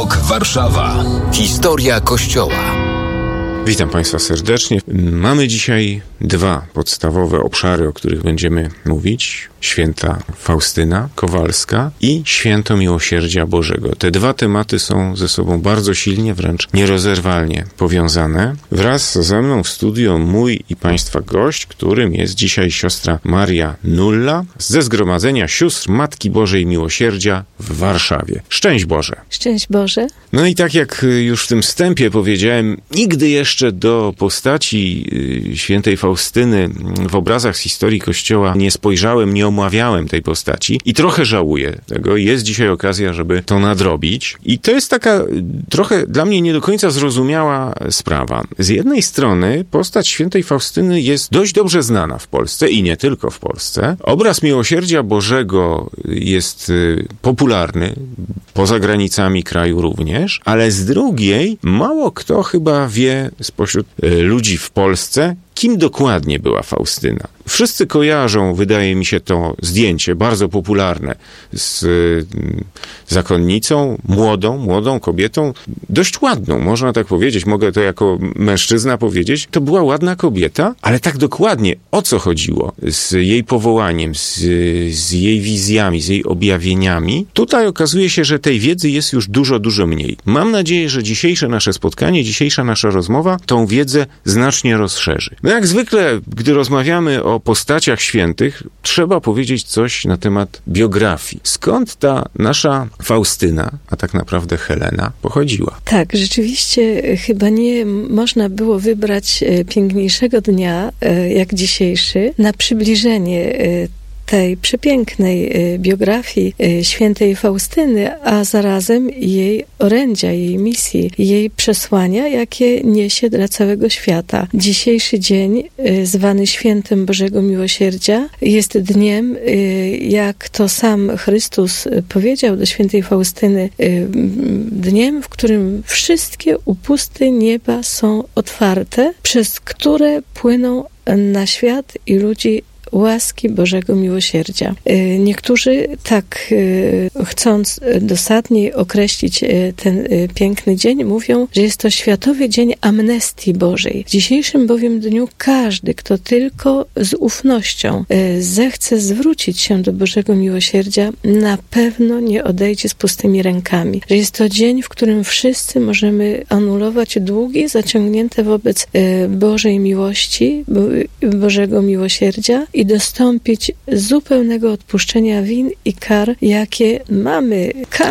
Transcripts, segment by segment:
TOK Warszawa. Historia Kościoła. Witam Państwa serdecznie. Mamy dzisiaj dwa podstawowe obszary, o których będziemy mówić. Święta Faustyna Kowalska i Święto Miłosierdzia Bożego. Te dwa tematy są ze sobą bardzo silnie, wręcz nierozerwalnie powiązane. Wraz ze mną w studio mój i Państwa gość, którym jest dzisiaj siostra Maria Nulla ze Zgromadzenia Sióstr Matki Bożej Miłosierdzia w Warszawie. Szczęść Boże! Szczęść Boże! No i tak jak już w tym wstępie powiedziałem, nigdy jeszcze do postaci świętej Faustyny w obrazach z historii Kościoła nie spojrzałem, nie omawiałem tej postaci i trochę żałuję tego. Jest dzisiaj okazja, żeby to nadrobić. I to jest taka trochę dla mnie nie do końca zrozumiała sprawa. Z jednej strony postać świętej Faustyny jest dość dobrze znana w Polsce i nie tylko w Polsce. Obraz Miłosierdzia Bożego jest popularny, poza granicami kraju również, ale z drugiej mało kto chyba wie spośród ludzi w Polsce, kim dokładnie była Faustyna. Wszyscy kojarzą, wydaje mi się, to zdjęcie bardzo popularne z zakonnicą, młodą kobietą, dość ładną, można tak powiedzieć, mogę to jako mężczyzna powiedzieć. To była ładna kobieta, ale tak dokładnie o co chodziło z jej powołaniem, z jej wizjami, z jej objawieniami. Tutaj okazuje się, że tej wiedzy jest już dużo mniej. Mam nadzieję, że dzisiejsze nasze spotkanie, dzisiejsza nasza rozmowa tą wiedzę znacznie rozszerzy. No jak zwykle, gdy rozmawiamy o postaciach świętych, trzeba powiedzieć coś na temat biografii. Skąd ta nasza Faustyna, a tak naprawdę Helena, pochodziła? Tak, rzeczywiście chyba nie można było wybrać piękniejszego dnia, jak dzisiejszy, na przybliżenie tej przepięknej biografii świętej Faustyny, a zarazem jej orędzia, jej misji, jej przesłania, jakie niesie dla całego świata. Dzisiejszy dzień, zwany Świętem Bożego Miłosierdzia, jest dniem, jak to sam Chrystus powiedział do świętej Faustyny, dniem, w którym wszystkie upusty nieba są otwarte, przez które płyną na świat i ludzi łaski Bożego Miłosierdzia. Niektórzy tak chcąc dosadniej określić ten piękny dzień, mówią, że jest to Światowy Dzień Amnestii Bożej. W dzisiejszym bowiem dniu każdy, kto tylko z ufnością zechce zwrócić się do Bożego Miłosierdzia, na pewno nie odejdzie z pustymi rękami. Że jest to dzień, w którym wszyscy możemy anulować długi zaciągnięte wobec Bożej miłości, Bożego Miłosierdzia i dostąpić zupełnego odpuszczenia win i kar, jakie mamy.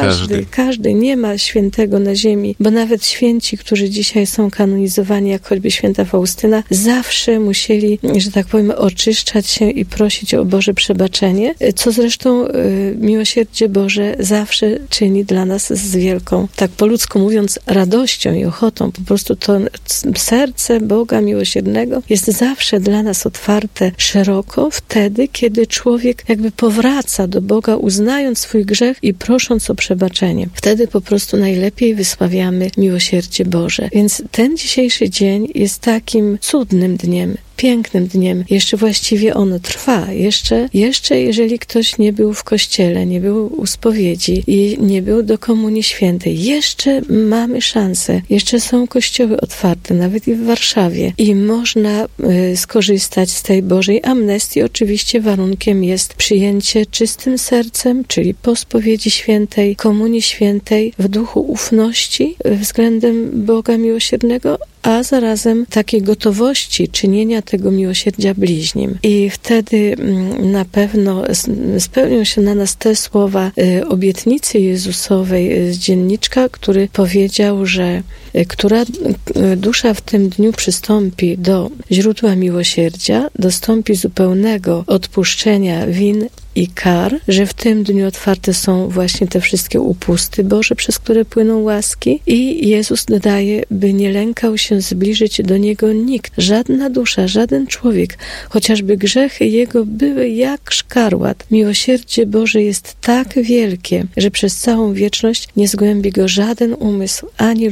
Każdy. Nie ma świętego na ziemi, bo nawet święci, którzy dzisiaj są kanonizowani, jak choćby święta Faustyna, zawsze musieli, że tak powiem, oczyszczać się i prosić o Boże przebaczenie, co zresztą miłosierdzie Boże zawsze czyni dla nas z wielką, tak po ludzku mówiąc, radością i ochotą. Po prostu to serce Boga miłosiernego jest zawsze dla nas otwarte szeroko, wtedy, kiedy człowiek jakby powraca do Boga, uznając swój grzech i prosząc o przebaczenie. Wtedy po prostu najlepiej wysławiamy miłosierdzie Boże. Więc ten dzisiejszy dzień jest takim cudnym dniem, pięknym dniem. Jeszcze właściwie on trwa. Jeszcze jeżeli ktoś nie był w kościele, nie był u spowiedzi i nie był do Komunii Świętej, jeszcze mamy szansę. Jeszcze są kościoły otwarte, nawet i w Warszawie. I można skorzystać z tej Bożej amnestii. Oczywiście warunkiem jest przyjęcie czystym sercem, czyli po spowiedzi świętej, Komunii Świętej w duchu ufności względem Boga Miłosiernego, a zarazem takiej gotowości czynienia tego miłosierdzia bliźnim. I wtedy na pewno spełnią się na nas te słowa obietnicy Jezusowej z dzienniczka, który powiedział, że która dusza w tym dniu przystąpi do źródła miłosierdzia, dostąpi zupełnego odpuszczenia win i kar, że w tym dniu otwarte są właśnie te wszystkie upusty Boże, przez które płyną łaski i Jezus dodaje, by nie lękał się zbliżyć do Niego nikt, żadna dusza, żaden człowiek, chociażby grzechy Jego były jak szkarłat. Miłosierdzie Boże jest tak wielkie, że przez całą wieczność nie zgłębi go żaden umysł, ani ludzki,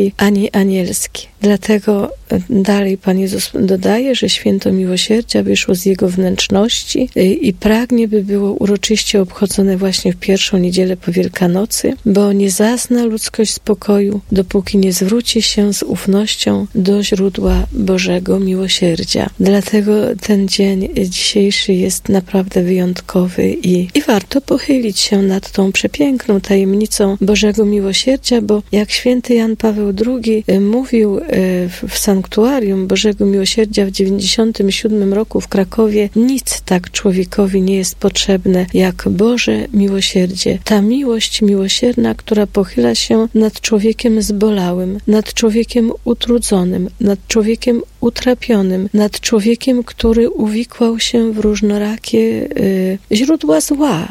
ludzki, ani anielski. Dlatego dalej Pan Jezus dodaje, że święto miłosierdzia wyszło z Jego wnętrzności i pragnie, by było uroczyście obchodzone właśnie w pierwszą niedzielę po Wielkanocy, bo nie zazna ludzkość spokoju, dopóki nie zwróci się z ufnością do źródła Bożego miłosierdzia. Dlatego ten dzień dzisiejszy jest naprawdę wyjątkowy i warto pochylić się nad tą przepiękną tajemnicą Bożego miłosierdzia, bo jak święty Jan Paweł II mówił w sanktuarium Bożego Miłosierdzia w 97 roku w Krakowie, nic tak człowiekowi nie jest potrzebne jak Boże miłosierdzie. Ta miłość miłosierna, która pochyla się nad człowiekiem zbolałym, nad człowiekiem utrudzonym, nad człowiekiem utrapionym, nad człowiekiem, który uwikłał się w różnorakie źródła zła,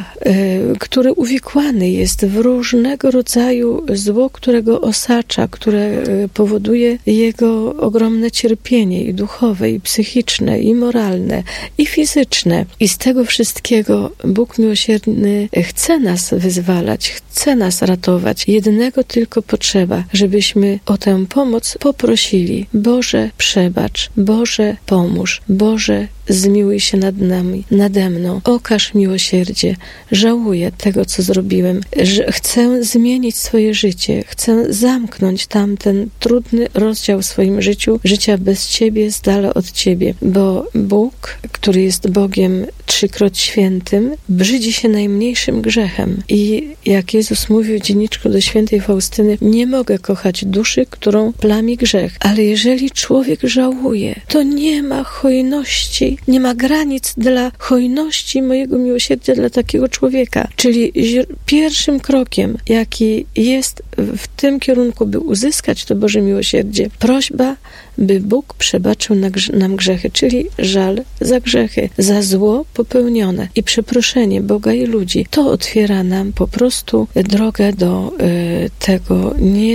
który uwikłany jest w różnego rodzaju zło, którego osacza, które powoduje jego ogromne cierpienie i duchowe, i psychiczne, i moralne, i fizyczne. I z tego wszystkiego Bóg miłosierny chce nas wyzwalać, chce nas ratować. Jednego tylko potrzeba, żebyśmy o tę pomoc poprosili. Boże, przebacz, Boże, pomóż, Boże, zmiłuj się nad nami, nade mną, okaż miłosierdzie, żałuję tego, co zrobiłem, chcę zmienić swoje życie, chcę zamknąć tamten trudny rozdział w swoim życiu, życia bez Ciebie, z dala od Ciebie, bo Bóg, który jest Bogiem trzykroć świętym, brzydzi się najmniejszym grzechem i jak Jezus mówił w dzienniczku do świętej Faustyny, nie mogę kochać duszy, którą plami grzech, ale jeżeli człowiek żałuje, to nie ma hojności, nie ma granic dla hojności mojego miłosierdzia dla takiego człowieka. Czyli pierwszym krokiem, jaki jest w tym kierunku, by uzyskać to Boże miłosierdzie, prośba, by Bóg przebaczył nam grzechy, czyli żal za grzechy, za zło popełnione i przeproszenie Boga i ludzi. To otwiera nam po prostu drogę do tego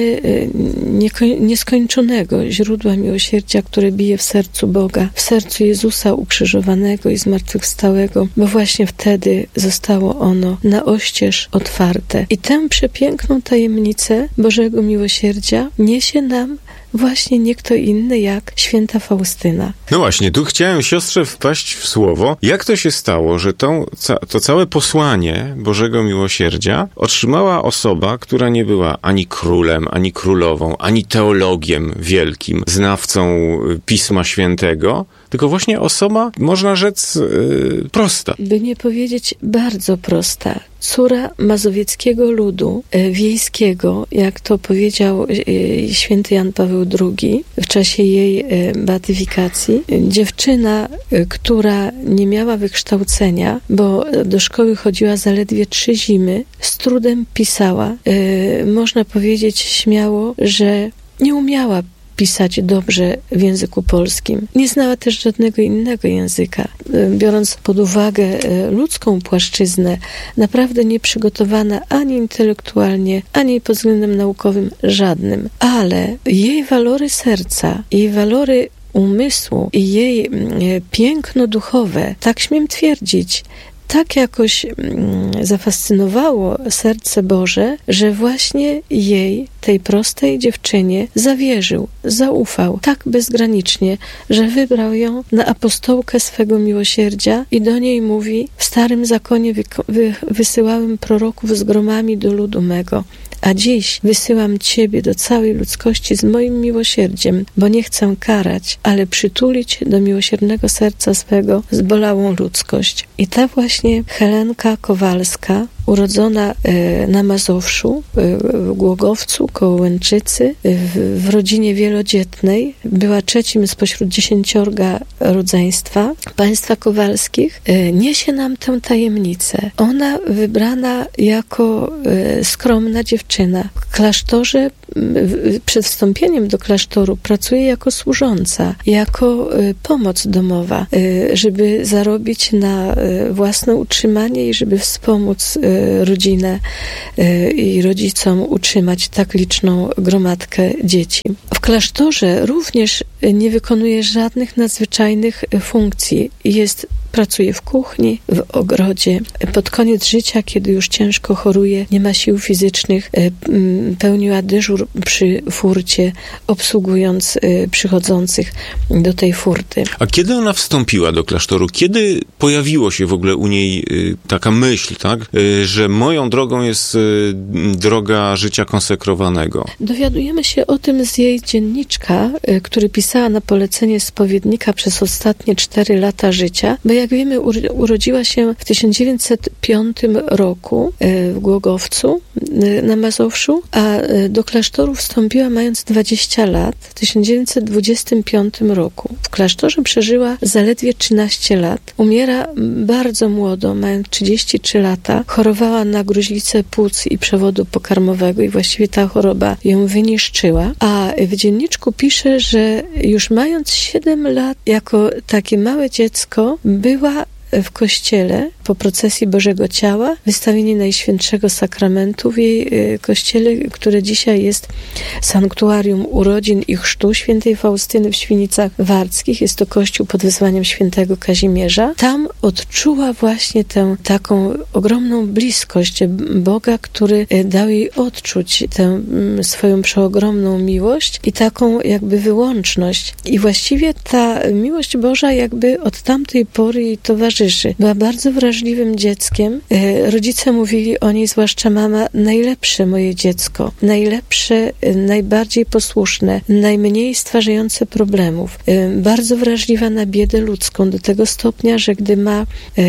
nieskończonego źródła miłosierdzia, które bije w sercu Boga, w sercu Jezusa ukrzyżowanego i zmartwychwstałego, bo właśnie wtedy zostało ono na oścież otwarte. I tę przepiękną tajemnicę Bożego miłosierdzia niesie nam właśnie nie kto inny jak święta Faustyna. No właśnie, tu chciałem siostrze wpaść w słowo. Jak to się stało, że to całe posłanie Bożego Miłosierdzia otrzymała osoba, która nie była ani królem, ani królową, ani teologiem wielkim, znawcą Pisma Świętego, tylko właśnie osoba, można rzec, prosta. By nie powiedzieć bardzo prosta. Córa mazowieckiego ludu wiejskiego, jak to powiedział święty Jan Paweł II w czasie jej beatyfikacji. Dziewczyna, która nie miała wykształcenia, bo do szkoły chodziła zaledwie 3 zimy, z trudem pisała. Można powiedzieć śmiało, że nie umiała pisać dobrze w języku polskim. Nie znała też żadnego innego języka. Biorąc pod uwagę ludzką płaszczyznę, naprawdę nieprzygotowana ani intelektualnie, ani pod względem naukowym żadnym. Ale jej walory serca, jej walory umysłu i jej piękno duchowe, tak śmiem twierdzić, tak jakoś zafascynowało serce Boże, że właśnie jej, tej prostej dziewczynie, zawierzył, zaufał tak bezgranicznie, że wybrał ją na apostołkę swego miłosierdzia i do niej mówi: w Starym Zakonie wysyłałem proroków z gromami do ludu mego, a dziś wysyłam Ciebie do całej ludzkości z moim miłosierdziem, bo nie chcę karać, ale przytulić do miłosiernego serca swego zbolałą ludzkość. I ta właśnie Helenka Kowalska, urodzona na Mazowszu, w Głogowcu, koło Łęczycy, w rodzinie wielodzietnej, była 3. spośród 10 rodzeństwa państwa Kowalskich, niesie nam tę tajemnicę. Ona wybrana jako skromna dziewczyna. W klasztorze, przed wstąpieniem do klasztoru, pracuje jako służąca, jako pomoc domowa, żeby zarobić na własne utrzymanie i żeby wspomóc rodzinę i rodzicom utrzymać tak liczną gromadkę dzieci. W klasztorze również nie wykonuje żadnych nadzwyczajnych funkcji. Pracuje w kuchni, w ogrodzie. Pod koniec życia, kiedy już ciężko choruje, nie ma sił fizycznych, pełniła dyżur przy furcie, obsługując przychodzących do tej furty. A kiedy ona wstąpiła do klasztoru? Kiedy pojawiło się w ogóle u niej taka myśl, tak? Że moją drogą jest droga życia konsekrowanego? Dowiadujemy się o tym z jej dzienniczka, który pisała na polecenie spowiednika przez ostatnie 4 lata życia, bo jak wiemy, urodziła się w 1905 roku w Głogowcu na Mazowszu, a do klasztoru wstąpiła mając 20 lat w 1925 roku. W klasztorze przeżyła zaledwie 13 lat. Umiera bardzo młodo, mając 33 lata. Chorowała na gruźlicę płuc i przewodu pokarmowego i właściwie ta choroba ją wyniszczyła. A w dzienniczku pisze, że już mając 7 lat, jako takie małe dziecko, była w kościele po procesji Bożego Ciała, wystawienie Najświętszego Sakramentu w jej kościele, które dzisiaj jest sanktuarium urodzin i chrztu świętej Faustyny w Świnicach Warckich. Jest to kościół pod wezwaniem świętego Kazimierza. Tam odczuła właśnie tę taką ogromną bliskość Boga, który dał jej odczuć tę swoją przeogromną miłość i taką jakby wyłączność. I właściwie ta miłość Boża jakby od tamtej pory jej towarzyszy. Była bardzo wrażliwym dzieckiem. Rodzice mówili o niej, zwłaszcza mama, najlepsze moje dziecko. Najlepsze, najbardziej posłuszne, najmniej stwarzające problemów. Bardzo wrażliwa na biedę ludzką, do tego stopnia, że gdy ma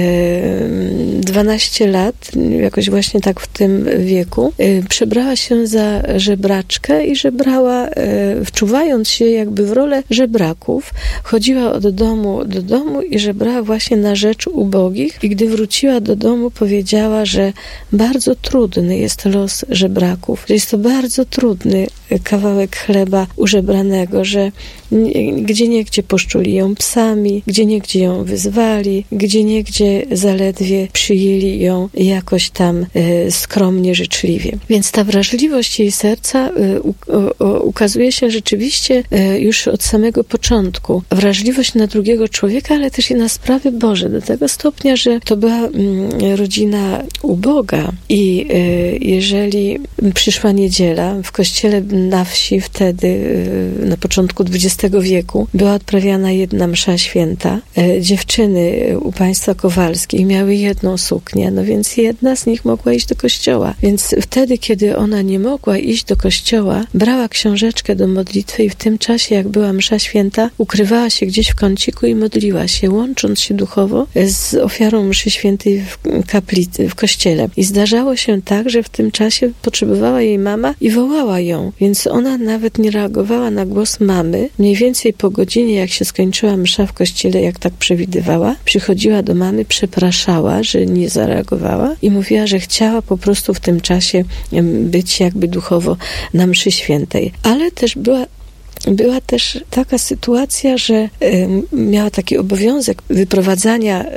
12 lat, jakoś właśnie tak w tym wieku, przebrała się za żebraczkę i żebrała, wczuwając się jakby w rolę żebraków. Chodziła od domu do domu i żebrała właśnie na rzecz ubogich i gdy wróciła do domu, powiedziała, że bardzo trudny jest los żebraków, że jest to bardzo trudny kawałek chleba użebranego, że gdzieniegdzie poszczuli ją psami, gdzieniegdzie ją wyzwali, gdzieniegdzie zaledwie przyjęli ją jakoś tam skromnie, życzliwie. Więc ta wrażliwość jej serca ukazuje się rzeczywiście już od samego początku. Wrażliwość na drugiego człowieka, ale też i na sprawy Boże, do tego stopnia, że to była rodzina uboga i jeżeli przyszła niedziela, w kościele na wsi wtedy, na początku XX wieku, była odprawiana jedna msza święta. Dziewczyny u państwa Kowalskich miały jedną suknię, no więc jedna z nich mogła iść do kościoła. Więc wtedy, kiedy ona nie mogła iść do kościoła, brała książeczkę do modlitwy i w tym czasie, jak była msza święta, ukrywała się gdzieś w kąciku i modliła się, łącząc się duchowo z ofiarą mszy świętej w kaplicy, w kościele. I zdarzało się tak, że w tym czasie potrzebowała jej mama i wołała ją, więc ona nawet nie reagowała na głos mamy. Mniej więcej po godzinie, jak się skończyła msza w kościele, jak tak przewidywała, przychodziła do mamy, przepraszała, że nie zareagowała i mówiła, że chciała po prostu w tym czasie być jakby duchowo na mszy świętej. Ale też była też taka sytuacja, że miała taki obowiązek wyprowadzania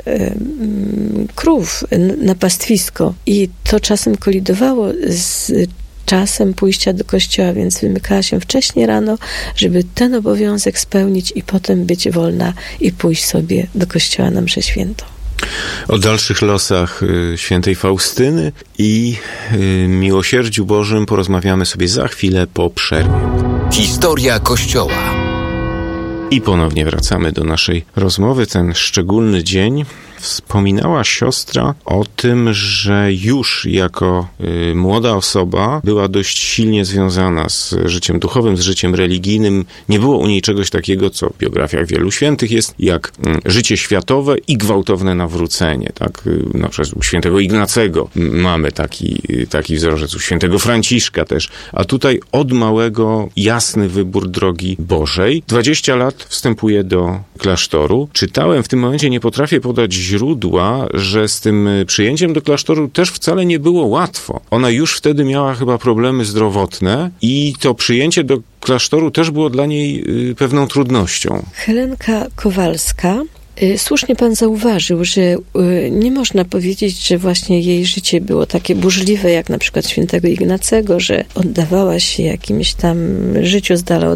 krów na pastwisko i to czasem kolidowało z czasem pójścia do kościoła, więc wymykała się wcześnie rano, żeby ten obowiązek spełnić i potem być wolna i pójść sobie do kościoła na mszę świętą. O dalszych losach świętej Faustyny i miłosierdziu Bożym porozmawiamy sobie za chwilę po przerwie. Historia Kościoła. I ponownie wracamy do naszej rozmowy. Ten szczególny dzień. Wspominała siostra o tym, że już jako młoda osoba była dość silnie związana z życiem duchowym, z życiem religijnym. Nie było u niej czegoś takiego, co w biografiach wielu świętych jest, jak życie światowe i gwałtowne nawrócenie. Tak? Na przykład u świętego Ignacego mamy taki wzorzec, u świętego Franciszka też. A tutaj od małego jasny wybór drogi Bożej. 20 lat wstępuje do klasztoru. Czytałem w tym momencie, nie potrafię podać źródła, że z tym przyjęciem do klasztoru też wcale nie było łatwo. Ona już wtedy miała chyba problemy zdrowotne i to przyjęcie do klasztoru też było dla niej pewną trudnością. Helenka Kowalska Słusznie pan zauważył, że nie można powiedzieć, że właśnie jej życie było takie burzliwe, jak na przykład świętego Ignacego, że oddawała się jakimś tam życiu z dala